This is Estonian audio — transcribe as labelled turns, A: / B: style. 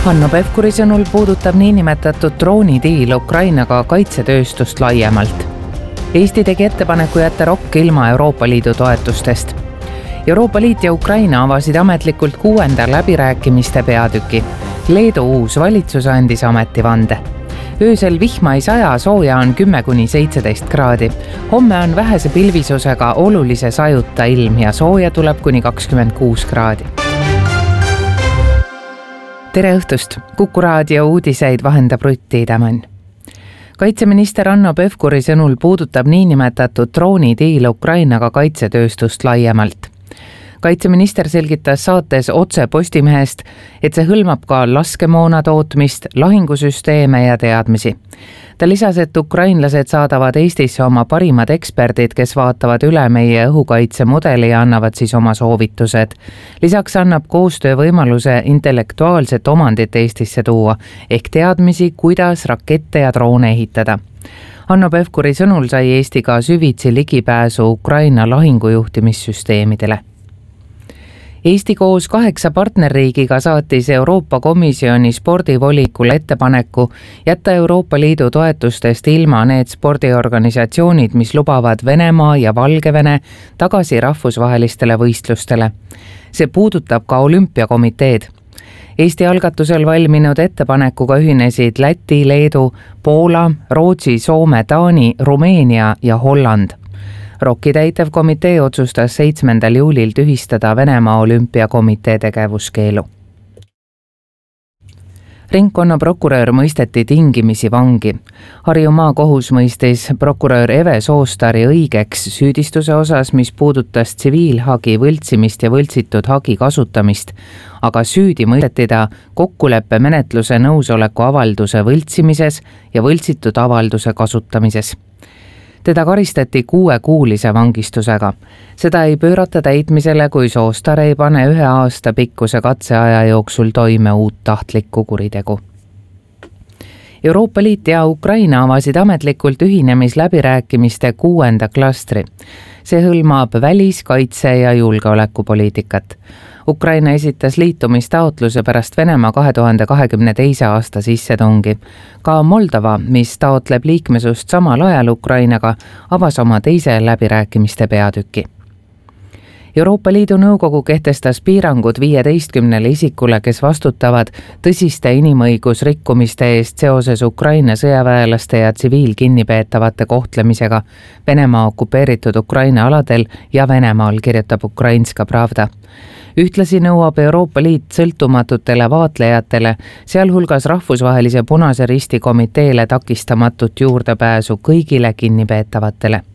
A: Hanno Pevkuri sõnul puudutab niinimetatud droonidiil Ukrainaga kaitsetööstust laiemalt. Eesti tegi ettepaneku jätta ROK ilma Euroopa Liidu toetustest. Euroopa Liit ja Ukraina avasid ametlikult 6. läbirääkimiste peatüki. Leedu uus valitsus andis ametivande. Öösel vihma ei saja, sooja on 10–17 kraadi. Homme on vähese pilvisusega olulise sajuta ilm ja sooja tuleb kuni 26 kraadi. Tere õhtust! Kuku raadio uudiseid vahendab Rutt Tiidemann. Kaitseminister Hanno Pevkuri sõnul puudutab niinimetatud droonidiil Ukrainaga kaitsetööstust laiemalt. Kaitseminister selgitas saates Otse Postimehest, et see hõlmab ka laskemoona tootmist, lahingusüsteeme ja teadmisi. Ta lisas, et ukrainlased saadavad Eestisse oma parimad eksperdid, kes vaatavad üle meie õhukaitsemudeli ja annavad siis oma soovitused. Lisaks annab koostöö võimaluse intellektuaalset omandit Eestisse tuua, ehk teadmisi, kuidas rakette ja droone ehitada. Hanno Pevkuri sõnul sai Eesti ka süvitsi ligipääsu Ukraina lahingujuhtimissüsteemidele. Eesti koos 8 partnerriigiga saatis Euroopa Komisjoni spordivolikule ettepaneku jätta Euroopa Liidu toetustest ilma need spordiorganisatsioonid, mis lubavad Venemaa ja Valgevene tagasi rahvusvahelistele võistlustele. See puudutab ka olümpiakomiteed. Eesti algatusel valminud ettepanekuga ühinesid Läti, Leedu, Poola, Rootsi, Soome, Taani, Rumeenia ja Holland. ROK-i täitevkomitee otsustas 7. juulil tühistada Venemaa olümpiakomitee tegevuskeelu. Ringkonnaprokurör mõisteti tingimisi vangi. Harju maakohus mõistis prokurör Eve Soostari õigeks süüdistuse osas, mis puudutas tsiviilhagi võltsimist ja võltsitud hagi kasutamist, aga süüdi mõisteti ta kokkuleppe menetluse nõusoleku avalduse võltsimises ja võltsitud avalduse kasutamises. Teda karistati 6-kuulise vangistusega. Seda ei pöörata täitmisele, kui Soostar ei pane 1 aasta pikkuse katseaja jooksul toime uut tahtlikku kuritegu. Euroopa Liit ja Ukraina avasid ametlikult ühinemisläbirääkimiste 6. klastri. See hõlmab välis-, kaitse- ja julgeolekupoliitikat. Ukraina esitas liitumistaotluse pärast Venemaa 2022. aasta sissetungi. Ka Moldova, mis taotleb liikmesust samal ajal Ukrainaga, avas oma 2. läbirääkimiste peatüki. Euroopa Liidu Nõukogu kehtestas piirangud 15 isikule, kes vastutavad tõsiste inimõigusrikkumiste eest seoses Ukraina sõjaväelaste ja tsiviilkinnipeetavate kohtlemisega Venemaa okupeeritud Ukraina aladel ja Venemaal, kirjutab Ukrainska Pravda. Ühtlasi nõuab Euroopa Liit sõltumatutele vaatlejatele, sealhulgas Rahvusvahelise Punase Risti komiteele takistamatut juurdepääsu kõigile kinnipeetavatele.